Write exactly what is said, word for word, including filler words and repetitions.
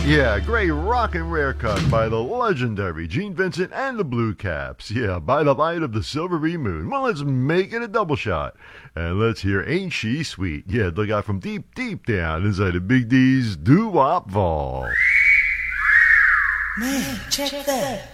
Yeah, great rock and rare cut by the legendary Gene Vincent and the Blue Caps. Yeah, by the light of the silvery moon. Well, let's make it a double shot. And let's hear Ain't She Sweet. Yeah, look out from deep, deep down inside of Big D's doo-wop vault. Man, check that.